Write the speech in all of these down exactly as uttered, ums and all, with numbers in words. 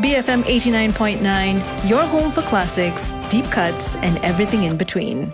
B F M eighty-nine point nine, your home for classics, deep cuts, and everything in between.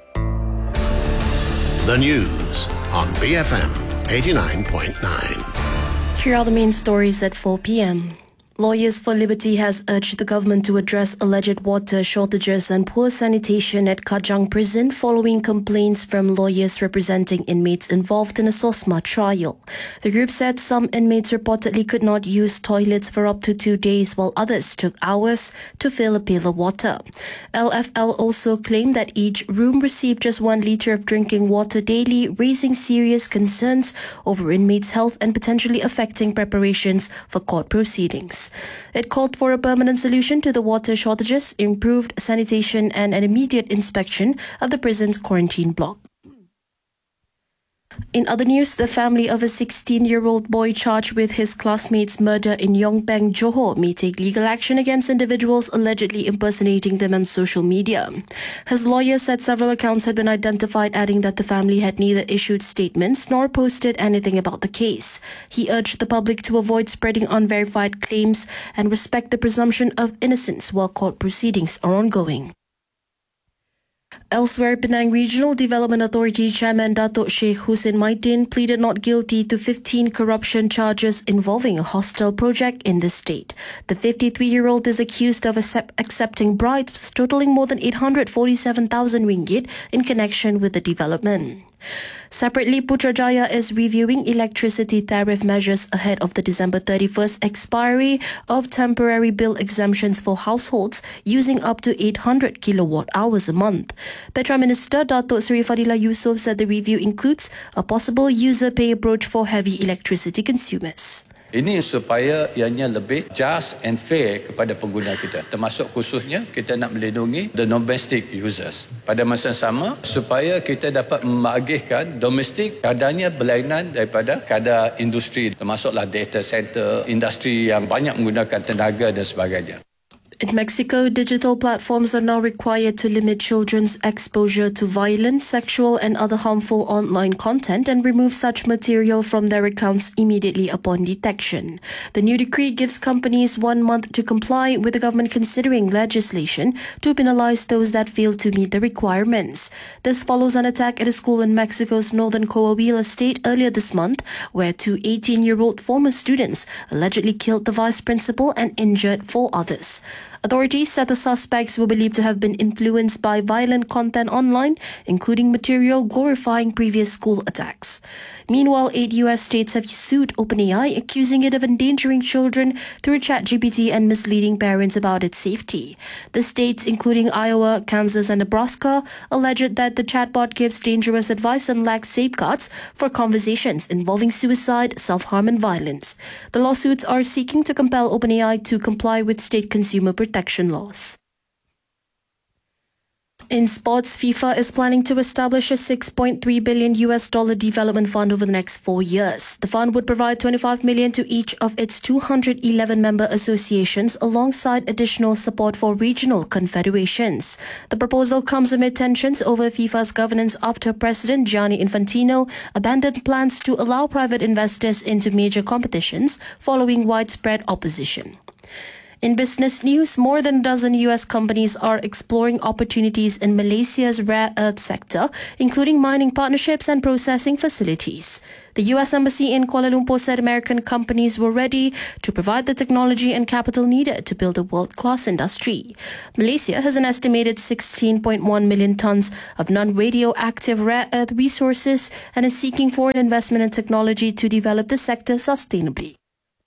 The news on B F M eighty-nine point nine. Here are the main stories at four p.m. Lawyers for Liberty has urged the government to address alleged water shortages and poor sanitation at Kajang Prison following complaints from lawyers representing inmates involved in a SOSMA trial. The group said some inmates reportedly could not use toilets for up to two days while others took hours to fill a pail of water. L F L also claimed that each room received just one litre of drinking water daily, raising serious concerns over inmates' health and potentially affecting preparations for court proceedings. It called for a permanent solution to the water shortages, improved sanitation and an immediate inspection of the prison's quarantine block. In other news, the family of a sixteen-year-old boy charged with his classmate's murder in Yongpeng, Johor may take legal action against individuals allegedly impersonating them on social media. His lawyer said several accounts had been identified, adding that the family had neither issued statements nor posted anything about the case. He urged the public to avoid spreading unverified claims and respect the presumption of innocence while court proceedings are ongoing. Elsewhere, Penang Regional Development Authority Chairman Datuk Sheikh Hussein Maidin pleaded not guilty to fifteen corruption charges involving a hostel project in the state. The fifty-three-year-old is accused of accept- accepting bribes totaling more than eight hundred forty-seven thousand ringgit in connection with the development. Separately, Putrajaya is reviewing electricity tariff measures ahead of the December thirty-first expiry of temporary bill exemptions for households using up to eight hundred kilowatt hours a month. Petra Minister Datuk Seri Fadila Yusof said the review includes a possible user pay approach for heavy electricity consumers. Ini supaya ianya lebih just and fair kepada pengguna kita. Termasuk khususnya kita nak melindungi the domestic users. Pada masa sama, supaya kita dapat membagihkan domestik kadarnya berlainan daripada kadar industri. Termasuklah data center, industri yang banyak menggunakan tenaga dan sebagainya. In Mexico, digital platforms are now required to limit children's exposure to violent, sexual and other harmful online content and remove such material from their accounts immediately upon detection. The new decree gives companies one month to comply, with the government considering legislation to penalize those that fail to meet the requirements. This follows an attack at a school in Mexico's northern Coahuila state earlier this month, where two eighteen-year-old former students allegedly killed the vice principal and injured four others. Authorities said the suspects were believed to have been influenced by violent content online, including material glorifying previous school attacks. Meanwhile, eight U S states have sued OpenAI, accusing it of endangering children through ChatGPT and misleading parents about its safety. The states, including Iowa, Kansas, and Nebraska, alleged that the chatbot gives dangerous advice and lacks safeguards for conversations involving suicide, self-harm, and violence. The lawsuits are seeking to compel OpenAI to comply with state consumer protection laws. In sports, FIFA is planning to establish a six point three billion U S dollar development fund over the next four years. The fund would provide twenty-five million to each of its two hundred eleven member associations, alongside additional support for regional confederations. The proposal comes amid tensions over FIFA's governance after President Gianni Infantino abandoned plans to allow private investors into major competitions following widespread opposition. In business news, more than a dozen U S companies are exploring opportunities in Malaysia's rare earth sector, including mining partnerships and processing facilities. The U S Embassy in Kuala Lumpur said American companies were ready to provide the technology and capital needed to build a world-class industry. Malaysia has an estimated sixteen point one million tons of non-radioactive rare earth resources and is seeking foreign investment and technology to develop the sector sustainably.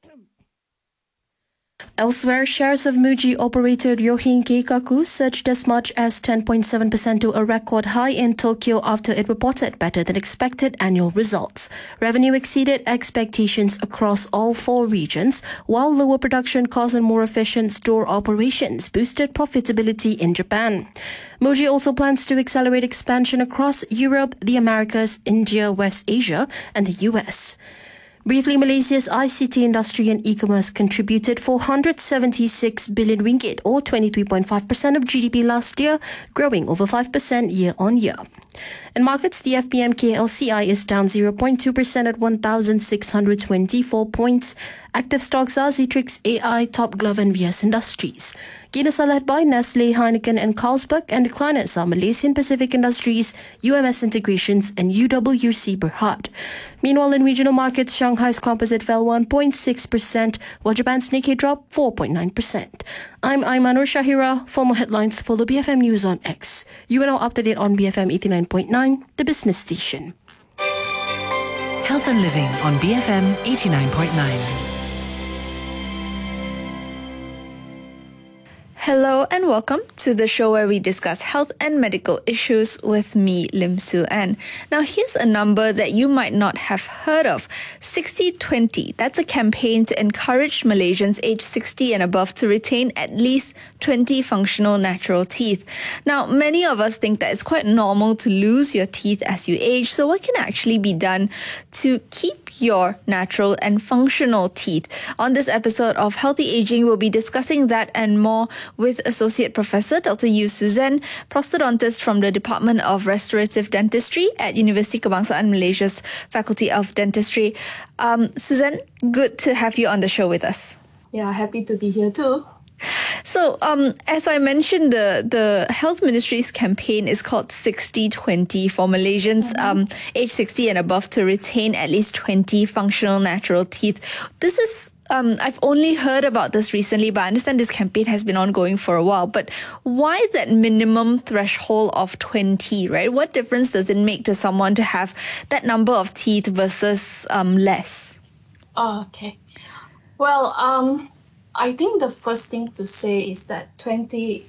Elsewhere, shares of Muji operator Ryohin Keikaku surged as much as ten point seven percent to a record high in Tokyo after it reported better than expected annual results. Revenue exceeded expectations across all four regions, while lower production costs and more efficient store operations boosted profitability in Japan. Muji also plans to accelerate expansion across Europe, the Americas, India, West Asia, and the U S. Briefly, Malaysia's I C T industry and e-commerce contributed four hundred seventy-six billion ringgit or twenty-three point five percent of G D P last year, growing over five percent year on year. In markets, the F B M K L C I is down zero point two percent at one thousand six hundred twenty-four points. Active stocks are Zetrix A I, Top Glove and V S Industries. Gainers are led by Nestle, Heineken and Carlsberg, and decliners are Malaysian Pacific Industries, U M S Integrations and U W C Berhad. Meanwhile, in regional markets, Shanghai's composite fell one point six percent, while Japan's Nikkei dropped four point nine percent. I'm Aymanur Shahira. For more headlines, follow B F M News on X. You are now up to date on B F M eighty-nine point nine, the business station. Health and Living on B F M eighty-nine point nine. Hello and welcome to the show where we discuss health and medical issues with me, Lim Su An. Now here's a number that you might not have heard of. sixty twenty. That's a campaign to encourage Malaysians aged sixty and above to retain at least twenty functional natural teeth. Now many of us think that it's quite normal to lose your teeth as you age, so what can actually be done to keep your natural and functional teeth? On this episode of Healthy Aging, we'll be discussing that and more with Associate Professor Doctor Yu Suzan, prosthodontist from the Department of Restorative Dentistry at Universiti Kebangsaan Malaysia's Faculty of Dentistry. Um, Suzan, good to have you on the show with us. Yeah, happy to be here too. So, um, as I mentioned, the, the Health Ministry's campaign is called sixty twenty for Malaysians mm-hmm. um, age sixty and above to retain at least twenty functional natural teeth. This is Um, I've only heard about this recently, but I understand this campaign has been ongoing for a while. But why that minimum threshold of twenty, right? What difference does it make to someone to have that number of teeth versus um, less? Oh, okay. Well, um, I think the first thing to say is that twenty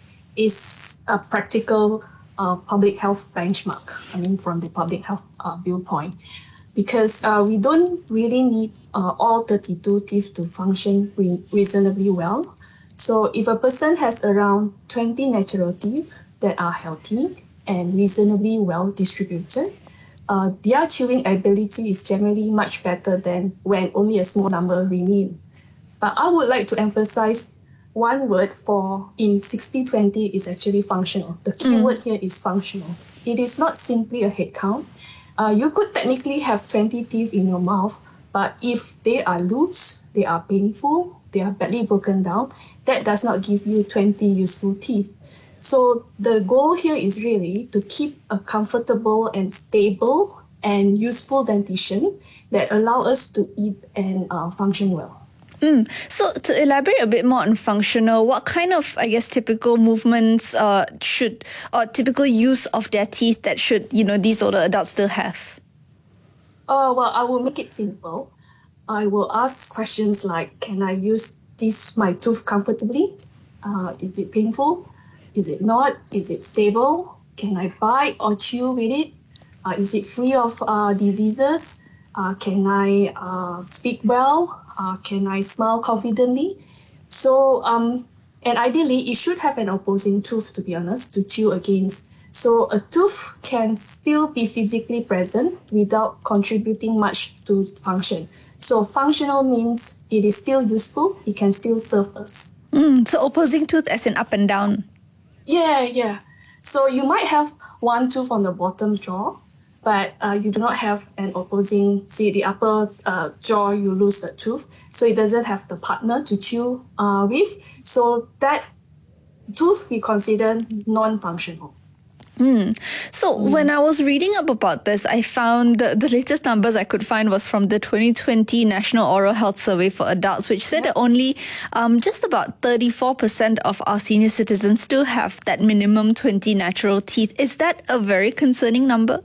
is a practical uh, public health benchmark. I mean, from the public health uh, viewpoint. Because uh, we don't really need uh, all thirty-two teeth to function re- reasonably well. So if a person has around twenty natural teeth that are healthy and reasonably well distributed, uh, their chewing ability is generally much better than when only a small number remain. But I would like to emphasize one word for in sixty twenty is actually functional. The key mm. word here is functional. It is not simply a head count. Uh, you could technically have twenty teeth in your mouth, but if they are loose, they are painful, they are badly broken down, that does not give you twenty useful teeth. So the goal here is really to keep a comfortable and stable and useful dentition that allow us to eat and uh, function well. Mm. So to elaborate a bit more on functional, what kind of, I guess, typical movements uh, should, or typical use of their teeth that should, you know, these older adults still have? Oh, well, I will make it simple. I will ask questions like, can I use this, my tooth comfortably? Uh, is it painful? Is it not? Is it stable? Can I bite or chew with it? Uh, is it free of uh, diseases? Uh, can I uh, speak well? Uh, can I smile confidently? So, um, and ideally, it should have an opposing tooth, to be honest, to chew against. So a tooth can still be physically present without contributing much to function. So functional means it is still useful, it can still serve us. Mm, so opposing tooth as in up and down? Yeah, yeah. So you might have one tooth on the bottom jaw, but uh, you do not have an opposing, see the upper uh, jaw, you lose the tooth. So it doesn't have the partner to chew uh, with. So that tooth we consider non-functional. Mm. So mm. when I was reading up about this, I found the, the latest numbers I could find was from the twenty twenty National Oral Health Survey for Adults, which said that only um, just about thirty-four percent of our senior citizens still have that minimum twenty natural teeth. Is that a very concerning number?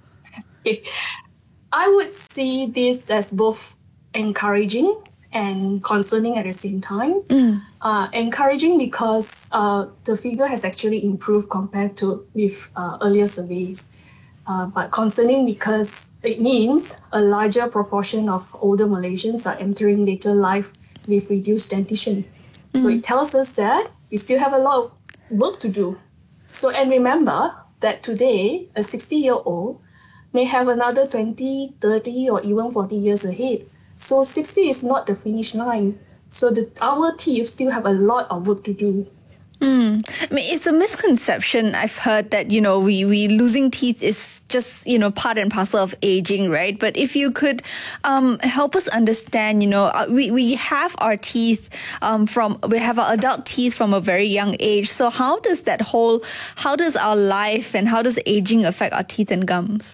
I would see this as both encouraging and concerning at the same time. Mm. Uh, encouraging because uh, the figure has actually improved compared to with uh, earlier surveys. Uh, but concerning because it means a larger proportion of older Malaysians are entering later life with reduced dentition. Mm. So it tells us that we still have a lot of work to do. So, and remember that today, a sixty-year-old may have another twenty, thirty, or even forty years ahead. So sixty is not the finish line. So the, our teeth still have a lot of work to do. Mm. I mean, it's a misconception I've heard that, you know, we, we losing teeth is just, you know, part and parcel of aging, right? But if you could um, help us understand, you know, we, we have our teeth um, from, we have our adult teeth from a very young age. So how does that whole, how does our life and how does aging affect our teeth and gums?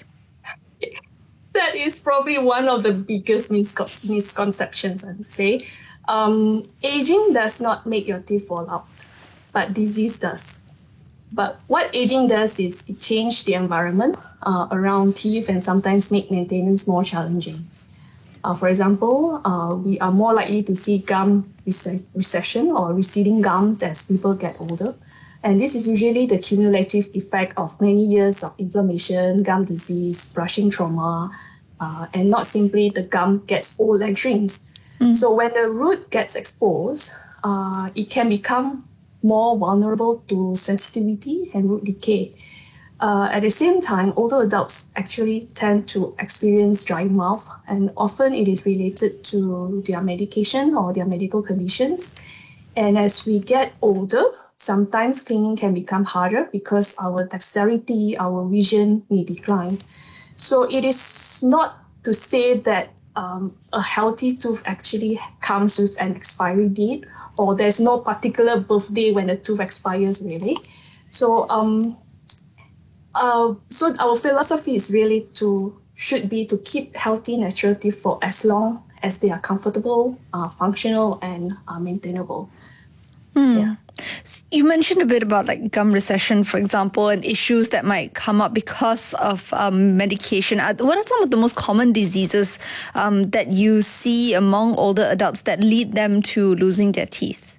That is probably one of the biggest miscon- misconceptions, I would say. Um, aging does not make your teeth fall out, but disease does. But what aging does is it changes the environment uh, around teeth and sometimes make maintenance more challenging. Uh, for example, uh, we are more likely to see gum rec- recession or receding gums as people get older. And this is usually the cumulative effect of many years of inflammation, gum disease, brushing trauma, uh, and not simply the gum gets old and shrinks. Mm. So when the root gets exposed, uh, it can become more vulnerable to sensitivity and root decay. Uh, at the same time, older adults actually tend to experience dry mouth, and often it is related to their medication or their medical conditions. And as we get older, sometimes cleaning can become harder because our dexterity, our vision may decline. So it is not to say that um, a healthy tooth actually comes with an expiry date, or there's no particular birthday when the tooth expires, really. So, um, uh, so our philosophy is really to should be to keep healthy natural teeth for as long as they are comfortable, uh, functional, and uh, maintainable. Hmm. Yeah. You mentioned a bit about like gum recession, for example, and issues that might come up because of um, medication. What are some of the most common diseases um, that you see among older adults that lead them to losing their teeth?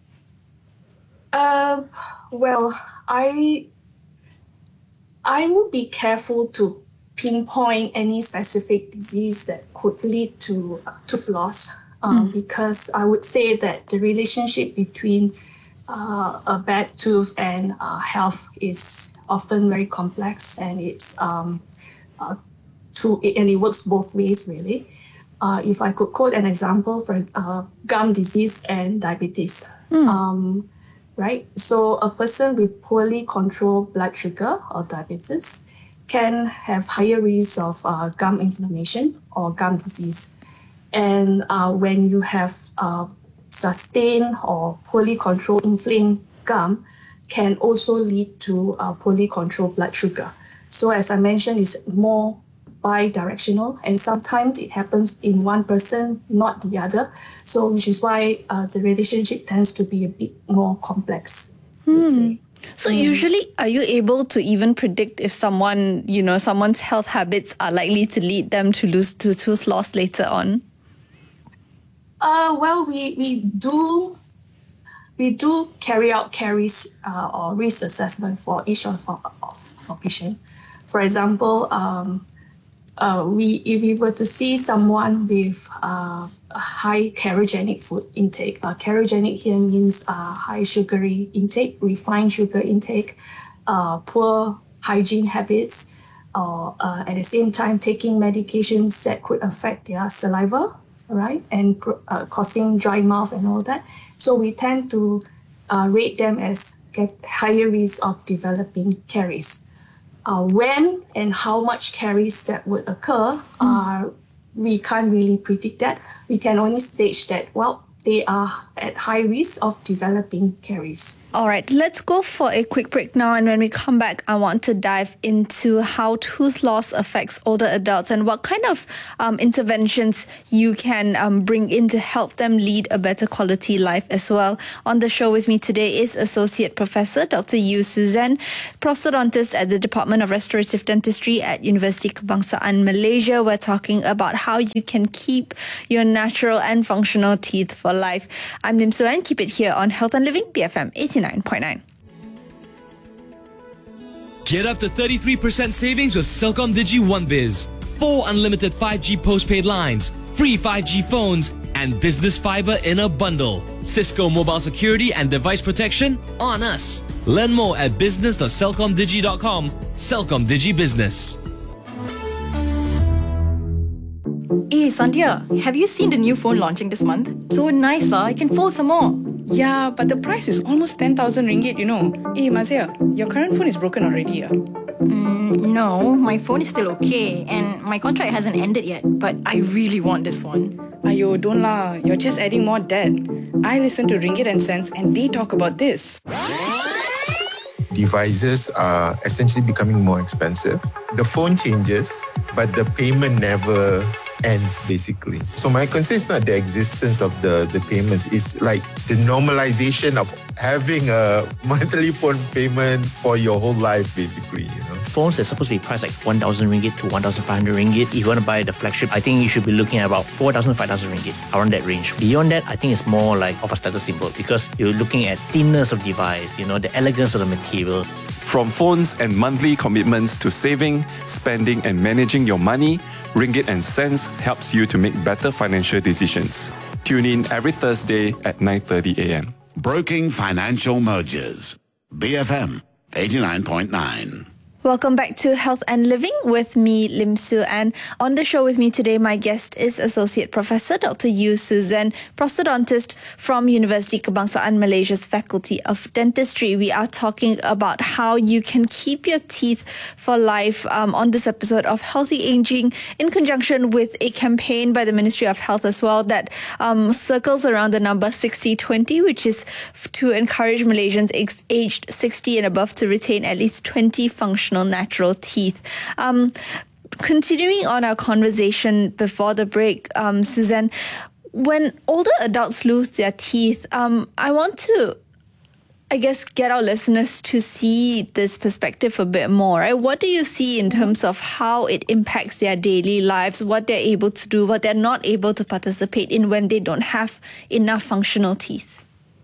Uh, well, I I would be careful to pinpoint any specific disease that could lead to uh, tooth loss, um, mm. because I would say that the relationship between Uh, a bad tooth and uh, health is often very complex, and it's um, uh, to and it works both ways, really. Uh, if I could quote an example for uh, gum disease and diabetes, mm. um, right? So a person with poorly controlled blood sugar or diabetes can have higher risk of uh, gum inflammation or gum disease, and uh, when you have uh, sustained or poorly controlled inflamed gum can also lead to uh, poorly controlled blood sugar. So as I mentioned, it's more bi-directional, and sometimes it happens in one person, not the other. So which is why uh, the relationship tends to be a bit more complex. Hmm. So mm. usually, are you able to even predict if someone, you know, someone's health habits are likely to lead them to lose to tooth loss later on? Uh, well, we, we do we do carry out caries uh, or risk assessment for each of our, of our patients. For example, um, uh, we if we were to see someone with uh, a high carcinogenic food intake, uh, carcinogenic here means uh, high sugary intake, refined sugar intake, uh, poor hygiene habits, or uh, at the same time taking medications that could affect their saliva, right, and uh, causing dry mouth and all that. So we tend to uh, rate them as get higher risk of developing caries. Uh, when and how much caries that would occur, mm. uh, we can't really predict that. We can only stage that, well, they are at high risk of developing caries. All right, let's go for a quick break now. And when we come back, I want to dive into how tooth loss affects older adults and what kind of um, interventions you can um, bring in to help them lead a better quality life as well. On the show with me today is Associate Professor Doctor Yew Suzan, prosthodontist at the Department of Restorative Dentistry at University Kebangsaan Malaysia. We're talking about how you can keep your natural and functional teeth for life. I'm Lim Soo Ann. Keep it here on Health and Living, B F M eighty-nine point nine. Get up to thirty-three percent savings with CelcomDigi OneBiz. Four unlimited five G postpaid lines, free five G phones, and business fiber in a bundle. Cisco mobile security and device protection on us. Learn more at business dot celcomdigi dot com. CelcomDigi Business. Hey Sandhya, have you seen the new phone launching this month? So nice lah, I can fold some more. Yeah, but the price is almost ten thousand ringgit, you know. Hey, Mazia, your current phone is broken already, yeah? Mm, no, my phone is still okay, and my contract hasn't ended yet, but I really want this one. Ayo, don't lah. You're just adding more debt. I listen to Ringgit and Cents, and they talk about this. Devices are essentially becoming more expensive. The phone changes, but the payment never ends, basically. So my concern is not the existence of the, the payments. It's like the normalization of having a monthly phone payment for your whole life, basically, you know. Phones are supposed to be priced like one thousand ringgit to one thousand five hundred ringgit. If you want to buy the flagship, I think you should be looking at about four thousand, five thousand ringgit, around that range. Beyond that, I think it's more like of a status symbol because you're looking at thinness of device, you know, the elegance of the material. From phones and monthly commitments to saving, spending and managing your money, Ringgit and Cents helps you to make better financial decisions. Tune in every Thursday at nine thirty a.m. Broking Financial Mergers. B F M eighty-nine point nine. Welcome back to Health and Living with me, Lim Su. And on the show with me today, my guest is Associate Professor Doctor Yu Suzan, prosthodontist from University Kebangsaan Malaysia's Faculty of Dentistry. We are talking about how you can keep your teeth for life um, on this episode of Healthy Aging in conjunction with a campaign by the Ministry of Health as well that um, circles around the number sixty twenty, which is f- to encourage Malaysians ex- aged sixty and above to retain at least twenty functional natural teeth. Um, continuing on our conversation before the break, um, Suzan, when older adults lose their teeth, um, I want to, I guess, get our listeners to see this perspective a bit more. Right? What do you see in terms of how it impacts their daily lives, what they're able to do, what they're not able to participate in when they don't have enough functional teeth?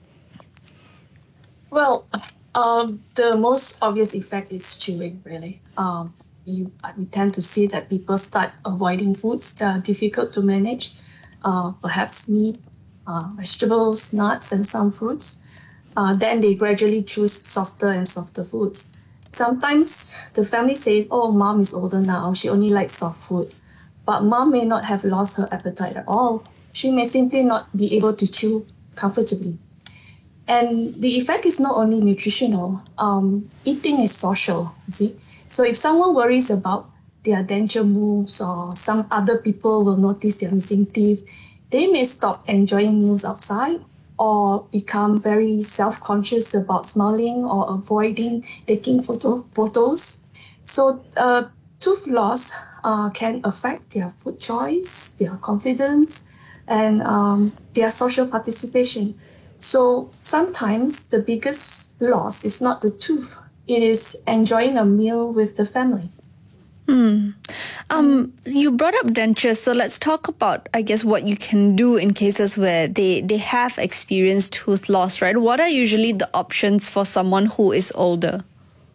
Well, Um, the most obvious effect is chewing, really. Um, you, we tend to see that people start avoiding foods that are difficult to manage, uh, perhaps meat, uh, vegetables, nuts, and some fruits. Uh, then they gradually choose softer and softer foods. Sometimes the family says, oh, mom is older now, she only likes soft food. But mom may not have lost her appetite at all. She may simply not be able to chew comfortably. And the effect is not only nutritional. Um, eating is social, you see. So if someone worries about their denture moves or some other people will notice their missing teeth, they may stop enjoying meals outside or become very self-conscious about smiling or avoiding taking photo, photos. So uh, tooth loss uh, can affect their food choice, their confidence, and um, their social participation. So sometimes the biggest loss is not the tooth. It is enjoying a meal with the family. Hmm. Um, you brought up dentures, so let's talk about, I guess, what you can do in cases where they, they have experienced tooth loss, right? What are usually the options for someone who is older?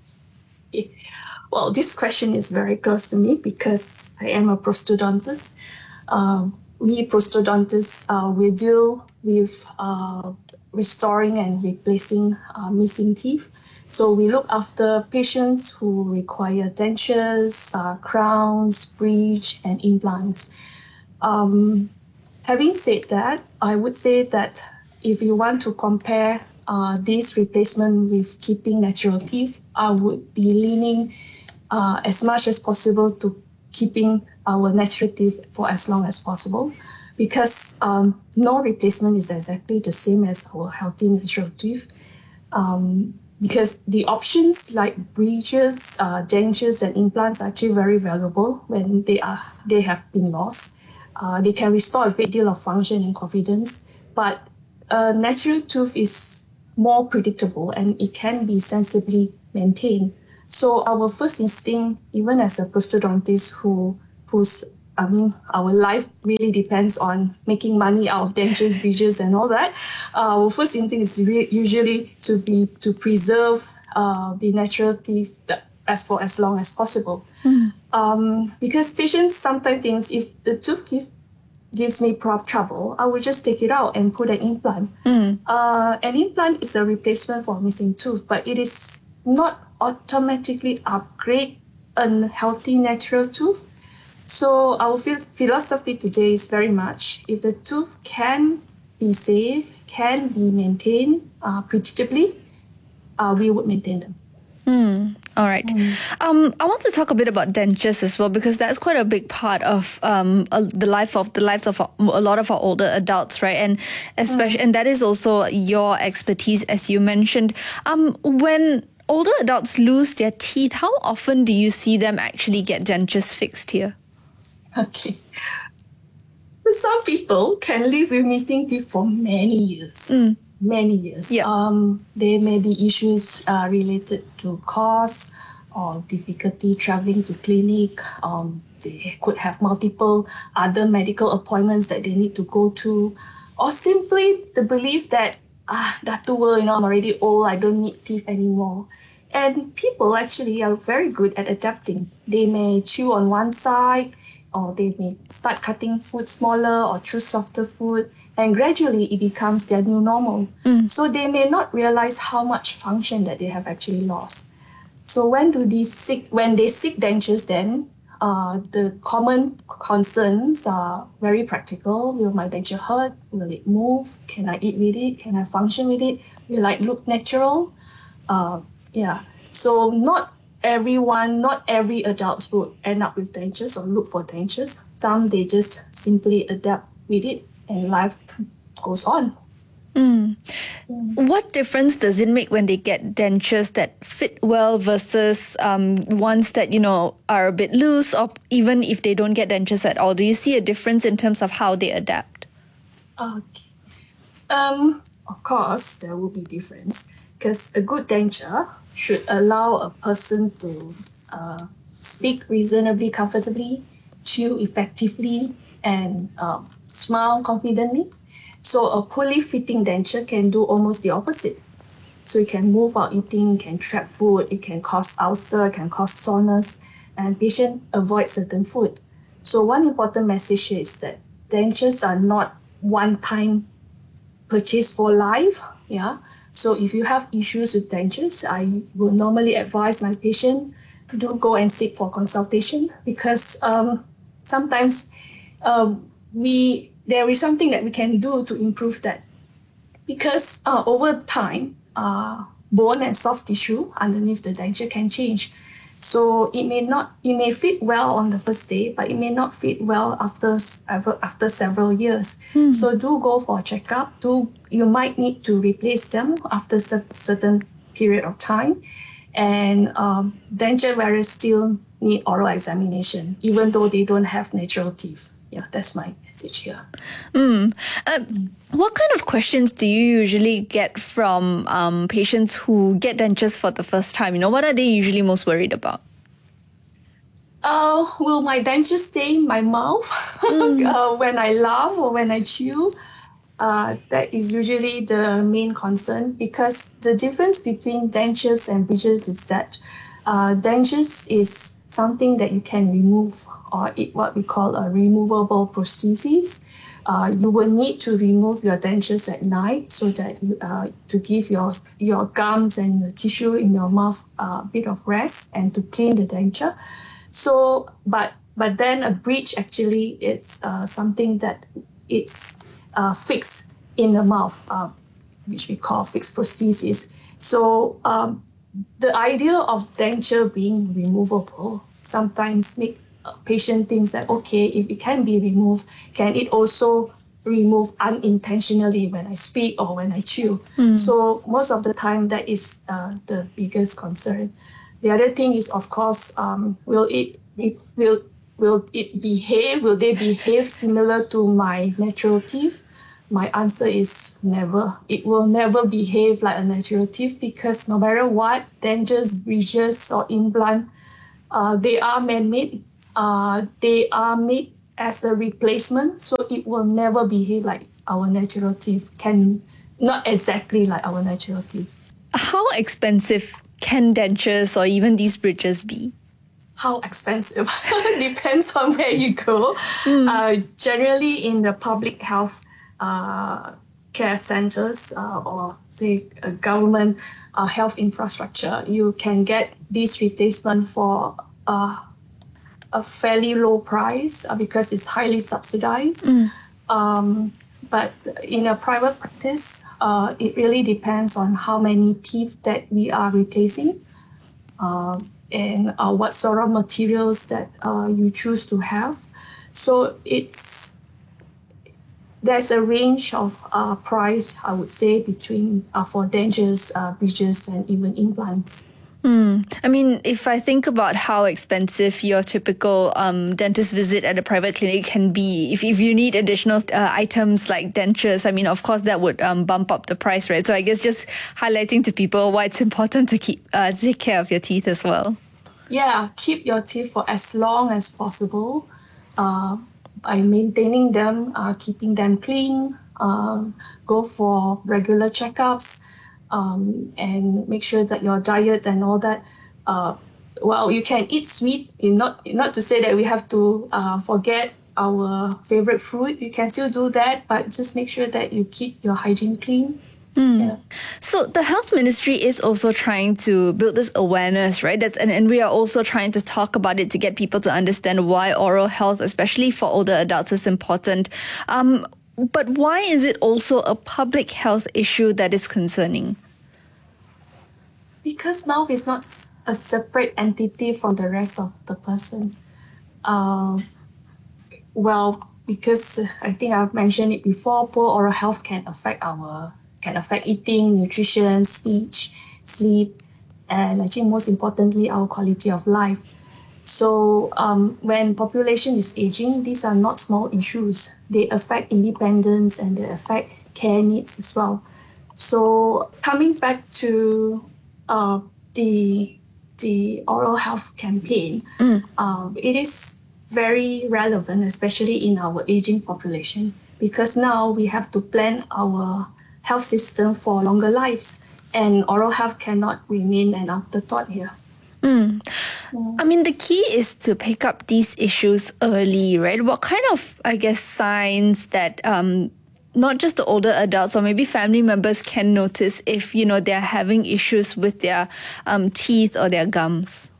Well, this question is very close to me because I am a prosthodontist. Um, we prosthodontists, uh, we deal with uh, restoring and replacing uh, missing teeth. So we look after patients who require dentures, uh, crowns, bridge, and implants. Um, having said that, I would say that if you want to compare uh, this replacement with keeping natural teeth, I would be leaning uh, as much as possible to keeping our natural teeth for as long as possible. Because um, no replacement is exactly the same as our healthy natural teeth. Um, because the options like bridges, uh, dentures, and implants are actually very valuable when they are they have been lost. Uh, they can restore a great deal of function and confidence, but a natural tooth is more predictable and it can be sensibly maintained. So our first instinct, even as a prosthodontist who who's I mean, our life really depends on making money out of dentures, bridges, and all that. Uh, our first instinct is re- usually to be to preserve uh, the natural teeth that, as for as long as possible. Mm. Um, because patients sometimes think if the tooth give, gives me prop trouble, I will just take it out and put an implant. Mm. Uh, an implant is a replacement for a missing tooth, but it is not automatically upgrade a healthy natural tooth. So our philosophy today is very much, if the tooth can be saved, can be maintained uh, predictably, uh, we would maintain them. Mm. All right. Mm. Um, I want to talk a bit about dentures as well, because that's quite a big part of um, uh, the life of the lives of a, a lot of our older adults, right? And especially, mm. and that is also your expertise, as you mentioned. Um, when older adults lose their teeth, how often do you see them actually get dentures fixed here? Okay. Some people can live with missing teeth for many years. Mm. Many years. Yeah. Um, there may be issues uh, related to cost or difficulty traveling to clinic. Um, they could have multiple other medical appointments that they need to go to, or simply the belief that, ah, dah tua, you know, I'm already old, I don't need teeth anymore. And people actually are very good at adapting. They may chew on one side, or they may start cutting food smaller or choose softer food. And gradually it becomes their new normal. Mm. So they may not realize how much function that they have actually lost. So when do these seek, when they seek dentures, then uh, the common concerns are very practical. Will my denture hurt? Will it move? Can I eat with it? Can I function with it? Will it look natural? Uh, yeah. So not everyone, not every adult would end up with dentures or look for dentures. Some, they just simply adapt with it, and life goes on. Mm. Mm. What difference does it make when they get dentures that fit well versus um, ones that, you know, are a bit loose, or even if they don't get dentures at all? Do you see a difference in terms of how they adapt? Okay. Um, of course, there will be difference, because a good denture should allow a person to uh, speak reasonably comfortably, chew effectively, and um, smile confidently. So a poorly fitting denture can do almost the opposite. So it can move while eating, can trap food, it can cause ulcer, can cause soreness, and patient avoid certain food. So one important message here is that dentures are not one-time purchase for life. Yeah. So if you have issues with dentures, I will normally advise my patient, don't go and seek for consultation, because um, sometimes um, we there is something that we can do to improve that. Because uh, over time, uh, bone and soft tissue underneath the denture can change. So it may not, it may fit well on the first day, but it may not fit well after after several years. Hmm. So do go for a checkup. Do you might need to replace them after a certain period of time, and um, denture wearers still need oral examination, even though they don't have natural teeth. Yeah, that's my message here. Mm. Uh, what kind of questions do you usually get from um, patients who get dentures for the first time? You know, what are they usually most worried about? Uh, will my denture stay in my mouth mm. uh, when I laugh or when I chew? Uh, that is usually the main concern, because the difference between dentures and bridges is that uh, dentures is something that you can remove, or it, what we call a removable prosthesis. Uh, you will need to remove your dentures at night, so that you, uh, to give your your gums and the tissue in your mouth a bit of rest and to clean the denture. So, but but then a bridge actually it's uh, something that it's uh, fixed in the mouth, uh, which we call fixed prosthesis. So um, the idea of denture being removable sometimes make a patient thinks that, okay, if it can be removed, can it also remove unintentionally when I speak or when I chew? Mm. So most of the time that is uh, the biggest concern. The other thing is, of course, um, will it will will it behave? Will they behave similar to my natural teeth? My answer is never. It will never behave like a natural teeth, because no matter what, dentures, bridges, or implant, uh, they are man-made. Uh, they are made as a replacement, so it will never behave like our natural teeth. Can not exactly like our natural teeth. How expensive can dentures or even these bridges be? How expensive? Depends on where you go. Mm. Uh, generally, in the public health uh, care centers uh, or the uh, government uh, health infrastructure, you can get this replacement for uh, a fairly low price uh, because it's highly subsidized. Mm. Um, but in a private practice, uh, it really depends on how many teeth that we are replacing, uh, and uh, what sort of materials that uh, you choose to have. So it's there's a range of uh, price, I would say, between uh, for dentures, uh, bridges, and even implants. Hmm. I mean, if I think about how expensive your typical um, dentist visit at a private clinic can be, if, if you need additional uh, items like dentures, I mean, of course, that would um, bump up the price, right? So I guess just highlighting to people why it's important to keep uh, take care of your teeth as well. Yeah, keep your teeth for as long as possible uh, by maintaining them, uh, keeping them clean, uh, go for regular checkups. Um, and make sure that your diet and all that, uh, well, you can eat sweet, not not to say that we have to uh, forget our favorite fruit. You can still do that, but just make sure that you keep your hygiene clean. Mm. Yeah. So the health ministry is also trying to build this awareness, right? That's and, and we are also trying to talk about it to get people to understand why oral health, especially for older adults, is important. Um, But why is it also a public health issue that is concerning? Because mouth is not a separate entity from the rest of the person. Uh, well, because I think I've mentioned it before, poor oral health can affect our can affect eating, nutrition, speech, sleep, and actually most importantly, our quality of life. So um, when population is aging, these are not small issues. They affect independence and they affect care needs as well. So coming back to uh, the the oral health campaign, mm. um, it is very relevant, especially in our aging population, because now we have to plan our health system for longer lives, and oral health cannot remain an afterthought here. Mm. I mean, the key is to pick up these issues early, right? What kind of, I guess, signs that um, not just the older adults or maybe family members can notice if, you know, they're having issues with their um, teeth or their gums?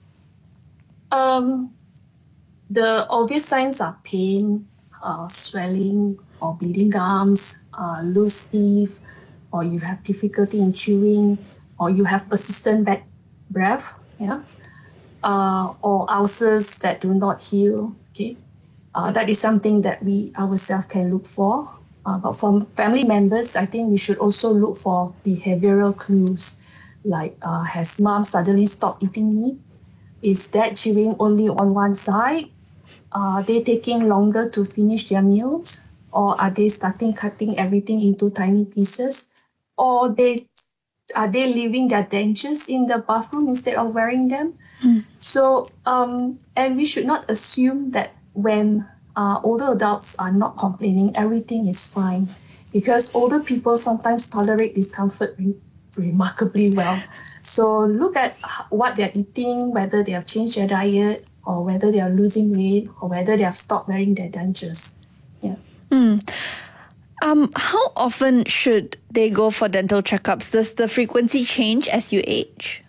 Um, the obvious signs are pain, uh, swelling, or bleeding gums, uh, loose teeth, or you have difficulty in chewing, or you have persistent bad breath. Yeah, uh, or ulcers that do not heal. Okay, uh, that is something that we ourselves can look for. Uh, but for family members, I think we should also look for behavioral clues, like uh, has mom suddenly stopped eating meat? Is dad chewing only on one side? Are they taking longer to finish their meals, or are they starting cutting everything into tiny pieces, or they Are they leaving their dentures in the bathroom instead of wearing them? Mm. So, um, and we should not assume that when uh, older adults are not complaining, everything is fine, because older people sometimes tolerate discomfort re- remarkably well. So look at what they're eating, whether they have changed their diet, or whether they are losing weight, or whether they have stopped wearing their dentures. Yeah. Mm. Um, how often should they go for dental checkups? Does the frequency change as you age?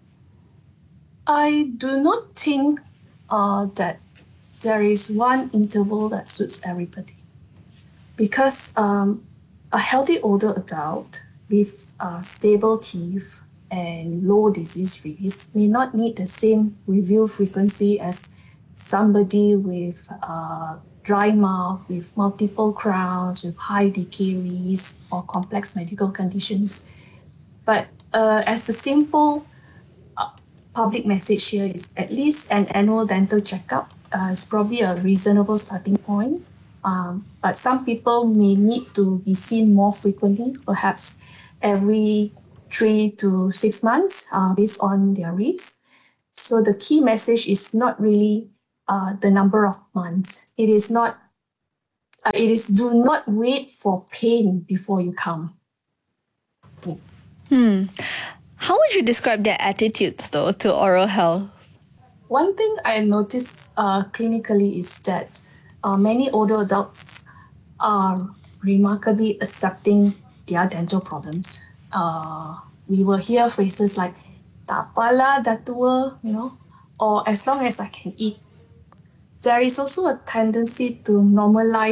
I do not think uh, that there is one interval that suits everybody, because um, a healthy older adult with uh, stable teeth and low disease risk may not need the same review frequency as somebody with uh, dry mouth, with multiple crowns, with high decay risk, or complex medical conditions. But uh, as a simple uh, public message here is at least an annual dental checkup uh, is probably a reasonable starting point. Um, but some people may need to be seen more frequently, perhaps every three to six months uh, based on their risk. So the key message is not really Uh, the number of months. It is not, uh, it is do not wait for pain before you come. Yeah. Hmm. How would you describe their attitudes, though, to oral health? One thing I noticed uh, clinically is that uh, many older adults are remarkably accepting their dental problems. Uh, we will hear phrases like, "Tak apalah, dah tua," you know, or "as long as I can eat." There is also a tendency to normalize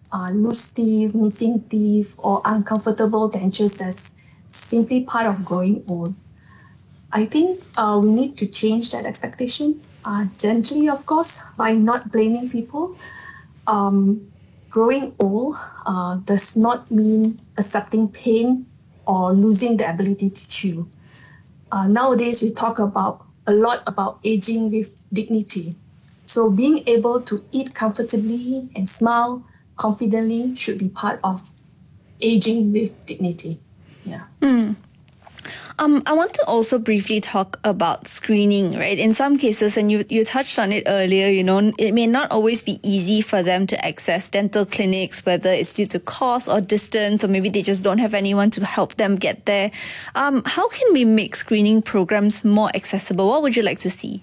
uh, loose teeth, missing teeth, or uncomfortable dentures as simply part of growing old. I think uh, we need to change that expectation, uh, gently, of course, by not blaming people. Um, growing old uh, does not mean accepting pain or losing the ability to chew. Uh, nowadays, we talk about a lot about aging with dignity. So being able to eat comfortably and smile confidently should be part of aging with dignity. Yeah. Mm. Um, I want to also briefly talk about screening, right? In some cases, and you, you touched on it earlier, you know, it may not always be easy for them to access dental clinics, whether it's due to cost or distance, or maybe they just don't have anyone to help them get there. Um, how can we make screening programs more accessible? What would you like to see?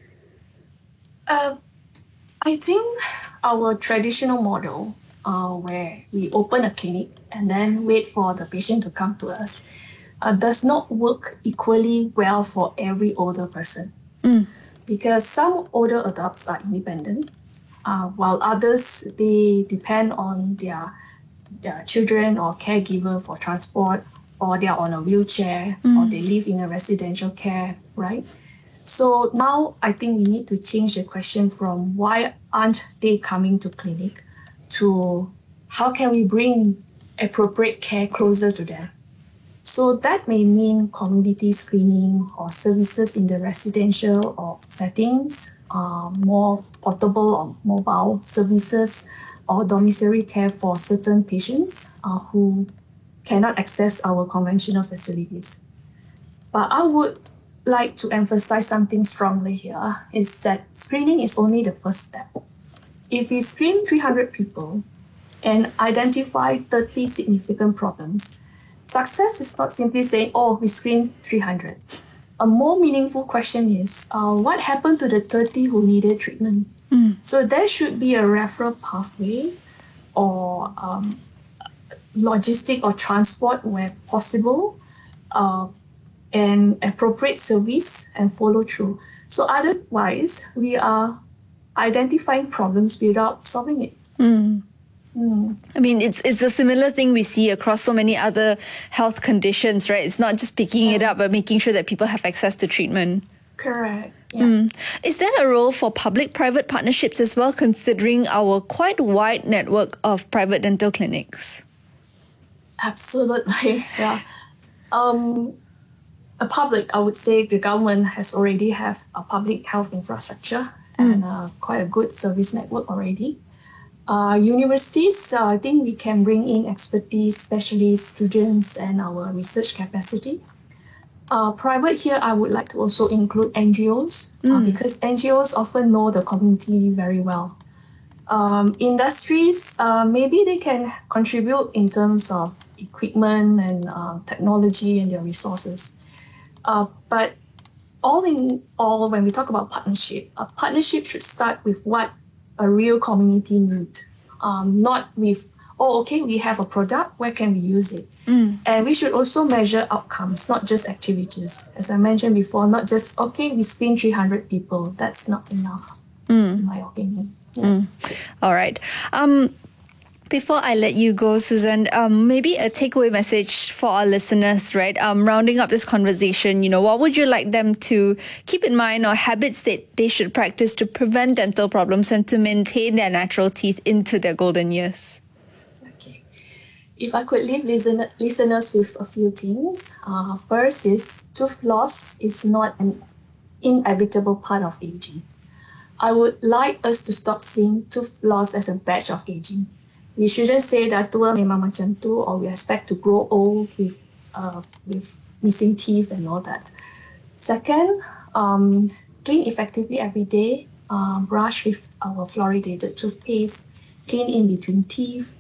Uh, I think our traditional model, uh, where we open a clinic and then wait for the patient to come to us, Uh, does not work equally well for every older person. Mm. Because some older adults are independent, uh, while others, they depend on their, their children or caregiver for transport, or they are on a wheelchair, Mm. or they live in a residential care, right? So now I think we need to change the question from why aren't they coming to clinic to how can we bring appropriate care closer to them? So that may mean community screening or services in the residential or settings, uh, more portable or mobile services, or domiciliary care for certain patients uh, who cannot access our conventional facilities. But I would like to emphasize something strongly here, is that screening is only the first step. If we screen three hundred people and identify thirty significant problems, success is not simply saying, oh, we screened three hundred. A more meaningful question is, uh, what happened to the thirty who needed treatment? Mm. So there should be a referral pathway or um, logistic or transport where possible, uh, and appropriate service and follow through. So otherwise, we are identifying problems without solving it. Mm. Mm. I mean, it's it's a similar thing we see across so many other health conditions, right? It's not just picking it up, but making sure that people have access to treatment. Correct. Yeah. Mm. Is there a role for public-private partnerships as well, considering our quite wide network of private dental clinics? Absolutely. Yeah. Um, a public, I would say the government has already have a public health infrastructure Mm. and uh, quite a good service network already. Uh, universities, uh, I think we can bring in expertise, specialists, students, and our research capacity. Uh, private here, I would like to also include N G Os, uh, Mm. because N G Os often know the community very well. Um, industries, uh, maybe they can contribute in terms of equipment and uh, technology and their resources. Uh, but all in all, when we talk about partnership, a partnership should start with what a real community need, um, not with, oh, okay, we have a product, where can we use it? Mm. And we should also measure outcomes, not just activities. As I mentioned before, not just, okay, we screen three hundred people. That's not enough, Mm. in my opinion. Yeah. Mm. All right. Um, Before I let you go, Susan, um, maybe a takeaway message for our listeners, right? Um, rounding up this conversation, you know, what would you like them to keep in mind, or habits that they should practice to prevent dental problems and to maintain their natural teeth into their golden years? Okay. If I could leave listen- listeners with a few things. Uh, first is tooth loss is not an inevitable part of aging. I would like us to stop seeing tooth loss as a badge of aging. We shouldn't say dah tua memang macam tu, or we expect to grow old with uh, with missing teeth and all that. Second, um, clean effectively every day. Uh, brush with our fluoridated toothpaste. Clean in between teeth.